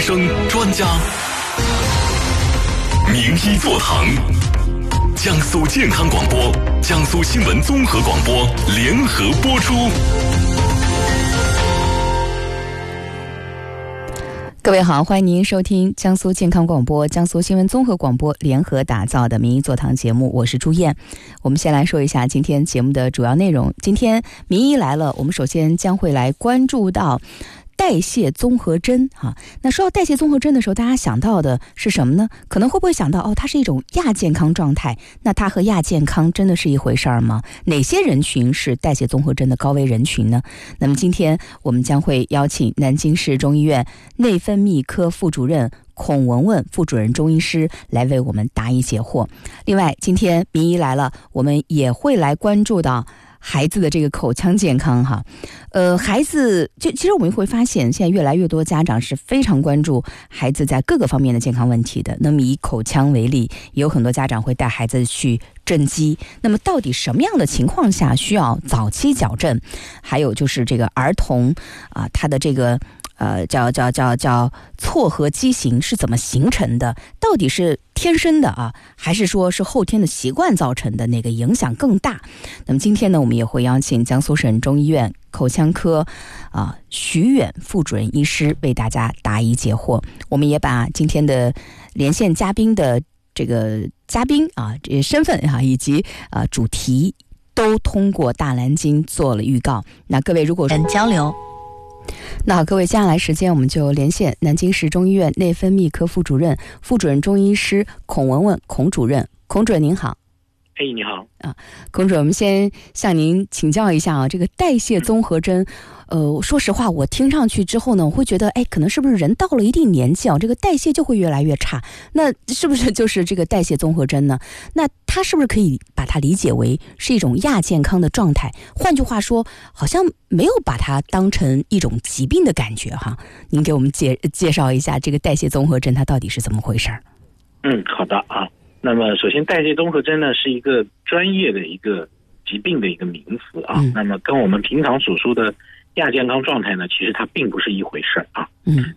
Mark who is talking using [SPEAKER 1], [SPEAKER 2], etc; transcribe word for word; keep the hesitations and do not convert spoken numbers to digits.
[SPEAKER 1] 生专家，名医座堂，江苏健康广播、江苏新闻综合广播联合播出。
[SPEAKER 2] 各位好，欢迎您收听江苏健康广播、江苏新闻综合广播联合打造的名医座堂节目，我是朱燕。我们先来说一下今天节目的主要内容。今天名医来了，我们首先将会来关注到代谢综合征啊。那说到代谢综合征的时候，大家想到的是什么呢？可能会不会想到哦，它是一种亚健康状态？那它和亚健康真的是一回事儿吗？哪些人群是代谢综合征的高危人群呢？那么今天我们将会邀请南京市中医院内分泌科副主任孔文文副主任中医师来为我们答疑解惑。另外，今天名医来了，我们也会来关注到孩子的这个口腔健康哈，呃，孩子就其实我们会发现，现在越来越多家长是非常关注孩子在各个方面的健康问题的。那么以口腔为例，也有很多家长会带孩子去正畸。那么到底什么样的情况下需要早期矫正？还有就是这个儿童啊、呃，他的这个。呃，叫叫叫叫错颌畸形是怎么形成的？到底是天生的啊，还是说是后天的习惯造成的？哪个影响更大？那么今天呢，我们也会邀请江苏省中医院口腔科啊、呃、徐远副主任医师为大家答疑解惑。我们也把今天的连线嘉宾的这个嘉宾啊这些身份啊以及啊、呃、主题都通过大蓝鲸做了预告。那各位如果说交流。那好，各位，接下来时间我们就连线南京市中医院内分泌科副主任、副主任中医师孔文文孔主任。孔主任您好。
[SPEAKER 3] 哎，你好
[SPEAKER 2] 啊，孔主任，我们先向您请教一下啊，这个代谢综合征，呃，说实话，我听上去之后呢，我会觉得，哎，可能是不是人到了一定年纪啊，这个代谢就会越来越差？那是不是就是这个代谢综合征呢？那它是不是可以把它理解为是一种亚健康的状态？换句话说，好像没有把它当成一种疾病的感觉哈。您给我们介介绍一下这个代谢综合征它到底是怎么回事？
[SPEAKER 3] 嗯，好的啊。那么首先代谢综合征呢是一个专业的一个疾病的一个名词啊、嗯、那么跟我们平常所说的亚健康状态呢其实它并不是一回事啊。
[SPEAKER 2] 嗯，